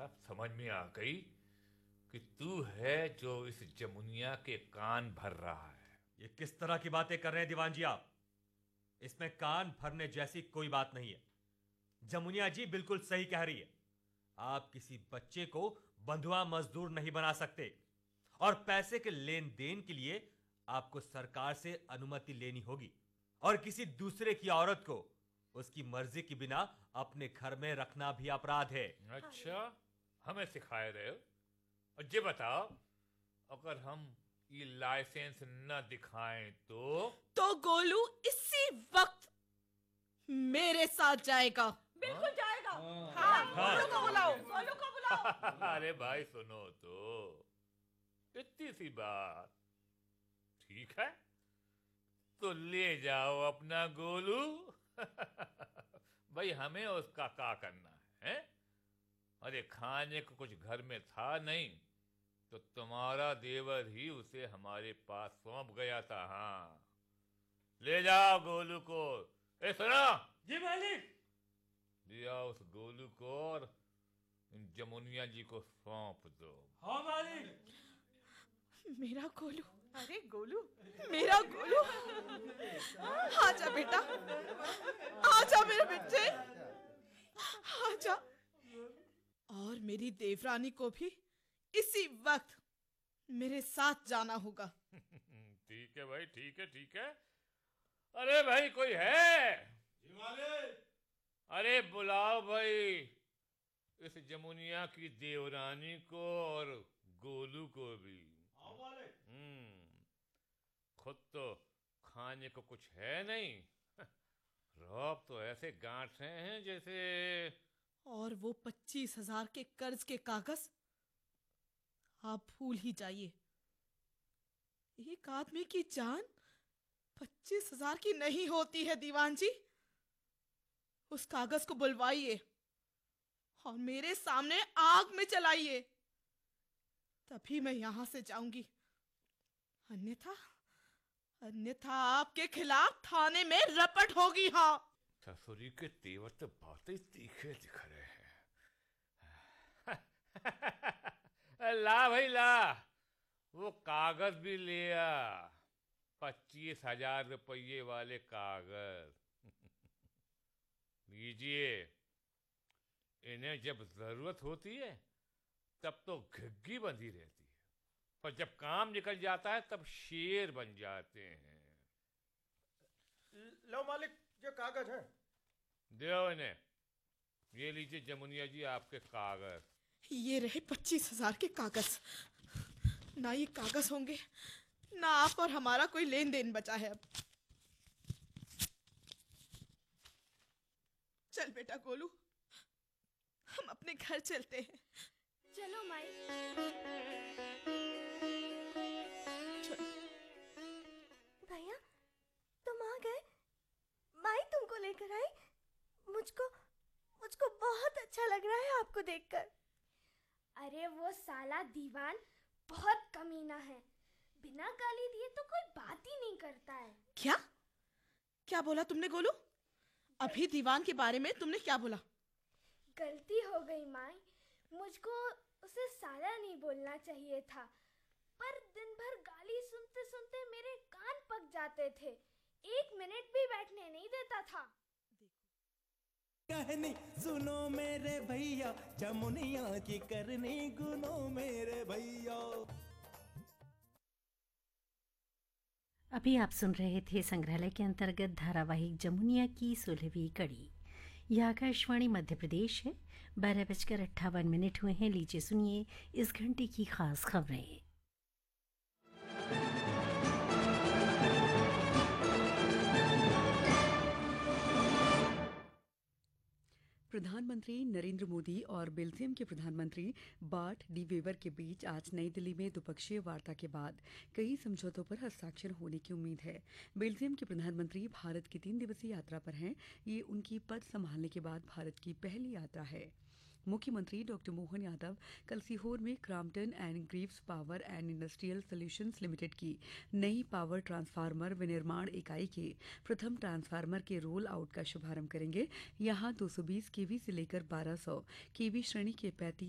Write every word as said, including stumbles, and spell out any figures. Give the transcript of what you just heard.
सब समझ में आ गई कि तू है जो इस जमुनिया के कान भर रहा है। ये किस तरह की बातें कर रहे हैं दीवान जी आप? इसमें कान भरने जैसी कोई बात नहीं है। जमुनिया जी बिल्कुल सही कह रही है। आप किसी बच्चे को बंधुआ मजदूर नहीं बना सकते और पैसे के लेन देन के लिए आपको सरकार से अनुमति लेनी होगी और किसी दूसरे की औरत को उसकी मर्जी के बिना अपने घर में रखना भी अपराध है। अच्छा, हमें सिखाए रहे हो? और ये बताओ, अगर हम ये लाइसेंस न दिखाएं तो? तो गोलू इसी वक्त मेरे साथ जाएगा। बिल्कुल जाएगा। हाँ, गोलू को बुलाओ, गोलू को बुलाओ। अरे भाई सुनो तो, इतनी सी बात। ठीक है, तो ले जाओ अपना गोलू। भाई हमें उसका क्या करना है, हैं? अरे खाने को कुछ घर में था नहीं तो तुम्हारा देवर ही उसे हमारे पास सौंप गया था। हाँ, ले जाओ गोलू को। ए सुना जी मालिक। दिया उस गोलू को और इन जमुनिया जी को सौंप दो। हाँ मालिक। मेरा गोलू, अरे गोलू, मेरा गोलू, आजा बेटा, आजा मेरे बच्चे, आजा। और मेरी देवरानी को भी इसी वक्त मेरे साथ जाना होगा। ठीक है भाई, ठीक है ठीक है। अरे भाई कोई है? जी मालिक। अरे बुलाओ भाई इस जमुनिया की देवरानी को और गोलू को भी। हम्म, खुद तो खाने को कुछ है नहीं, रौब तो ऐसे गांठ रहे हैं जैसे। और वो पच्चीस हजार के कर्ज के कागज आप भूल ही जाइए। एक आदमी की जान पच्चीस हजार की नहीं होती है दीवान जी। उस कागज को बुलवाइए और मेरे सामने आग में जलाइए, तभी मैं यहां से जाऊंगी। अन्यथा अन्यथा आपके खिलाफ थाने में रपट होगी। हाँ, ससुरी के तेवर तो बहुत ही तीखे दिख रहे हैं। ला भाई ला, वो कागज भी लिया, पच्चीस हजार रुपये वाले कागज। लीजिए, इन्हें जब जरूरत होती है तब तो घिग्गी बंधी रहती है, पर जब काम निकल जाता है तब शेर बन जाते हैं। लो मालिक, ये कागज है। दो इन्हें। ये लीजिए जमुनिया जी आपके कागज। ये रहे पच्चीस हजार के कागज। ना ये कागज होंगे ना आप और हमारा कोई लेन देन बचा है। अब चल बेटा गोलू, हम अपने घर चलते हैं। चलो माई। भैया तुम आ गए। माई तुमको लेकर आई। मुझको मुझको बहुत अच्छा लग रहा है आपको देखकर। अरे वो साला दीवान बहुत कमीना है, बिना गाली दिए तो कोई बात ही नहीं करता है। क्या क्या बोला तुमने गोलू? अभी दीवान के बारे में तुमने क्या बोला? गलती हो गई माई, मुझको उसे साला नहीं बोलना चाहिए था, पर दिन भर गाली सुनते सुनते मेरे कान पक जाते थे। एक मिनट भी बैठने नहीं देता था। कहनी सुनो मेरे भैया, जमुनिया की करनी गुनो मेरे भैया। अभी आप सुन रहे थे संग्रहालय के अंतर्गत धारावाहिक जमुनिया की सोलहवीं कड़ी। यह आकाशवाणी मध्य प्रदेश है। बारह बजकर अट्ठावन मिनट हुए हैं। लीजिए सुनिए इस घंटे की खास खबरें। प्रधानमंत्री नरेंद्र मोदी और बेल्जियम के प्रधानमंत्री बार्ट डी वेवर के बीच आज नई दिल्ली में द्विपक्षीय वार्ता के बाद कई समझौतों पर हस्ताक्षर होने की उम्मीद है। बेल्जियम के प्रधानमंत्री भारत की तीन दिवसीय यात्रा पर हैं। ये उनकी पद संभालने के बाद भारत की पहली यात्रा है। मुख्यमंत्री डॉक्टर मोहन यादव कल सीहोर में Crompton and Greaves power and industrial solutions limited की नई पावर ट्रांसफार्मर विनिर्माण इकाई के प्रथम ट्रांसफार्मर के रोल आउट का शुभारंभ करेंगे। यहां दो सौ बीस केवी से लेकर बारह सौ केवी श्रेणी के पैंतीस